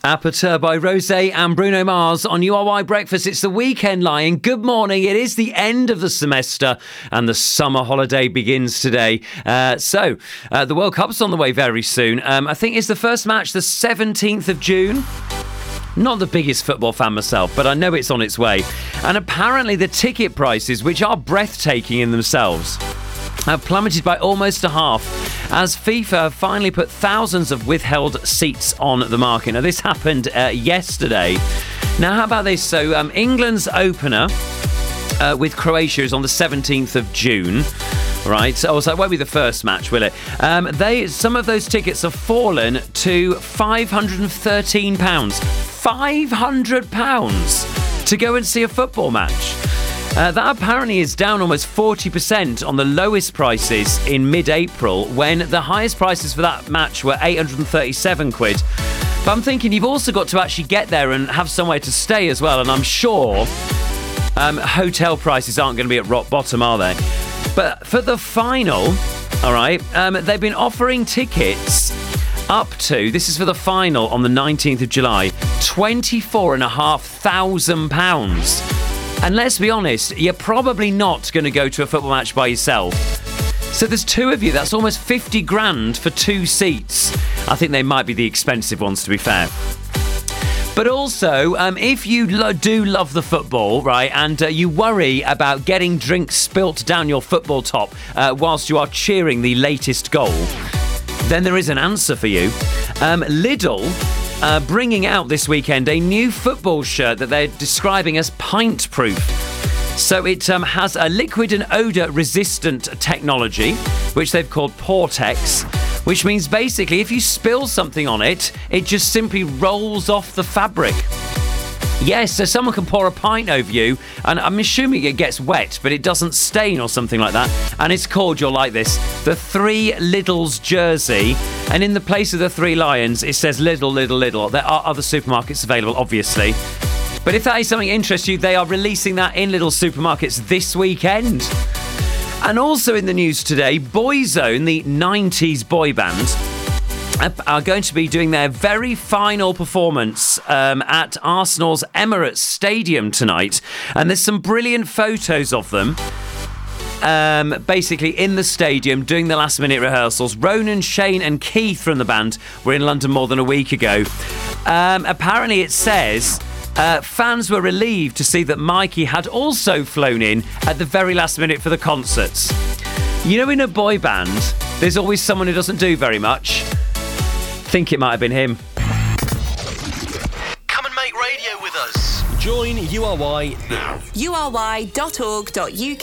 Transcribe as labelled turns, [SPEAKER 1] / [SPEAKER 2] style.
[SPEAKER 1] Aperture by Rosé and Bruno Mars on URY Breakfast. It's the weekend, Lion. Good morning. It is the end of the semester and the summer holiday begins today. So the World Cup's on the way very soon. I think it's the first match the 17th of June. Not the biggest football fan myself, but I know it's on its way. And apparently the ticket prices, which are breathtaking in themselves, have plummeted by almost a half as FIFA have finally put thousands of withheld seats on the market. Now, this happened yesterday. Now, how about this? So, England's opener with Croatia is on the 17th of June. Right, so it won't be the first match, will it? Some of those tickets have fallen to £513. £500 to go and see a football match. That apparently is down almost 40% on the lowest prices in mid-April, when the highest prices for that match were £837. But I'm thinking you've also got to actually get there and have somewhere to stay as well, and I'm sure hotel prices aren't going to be at rock bottom, are they? But for the final, all right, they've been offering tickets up to, this is for the final on the 19th of July, £24,500. And let's be honest, you're probably not going to go to a football match by yourself. So there's two of you. That's almost 50 grand for two seats. I think they might be the expensive ones, to be fair. But also, if you do love the football, right, and you worry about getting drinks spilt down your football top whilst you are cheering the latest goal, then there is an answer for you. Lidl bringing out this weekend a new football shirt that they're describing as pint-proof. So it has a liquid and odour-resistant technology, which they've called Portex, which means basically if you spill something on it, it just simply rolls off the fabric. Yes, so someone can pour a pint over you, and I'm assuming it gets wet, but it doesn't stain or something like that. And it's called, you'll like this, the Three Lidls jersey. And in the place of the Three Lions, it says Lidl, Lidl, Lidl. There are other supermarkets available, obviously. But if that is something that interests you, they are releasing that in Lidl supermarkets this weekend. And also in the news today, Boyzone, the 90s boy band, are going to be doing their very final performance at Arsenal's Emirates Stadium tonight. And there's some brilliant photos of them basically in the stadium doing the last minute rehearsals. Ronan, Shane and Keith from the band were in London more than a week ago. Apparently it says fans were relieved to see that Mikey had also flown in at the very last minute for the concerts. You know, in a boy band, there's always someone who doesn't do very much. I think it might have been him.
[SPEAKER 2] Come and make radio with us. Join URY now.
[SPEAKER 3] ury.org.uk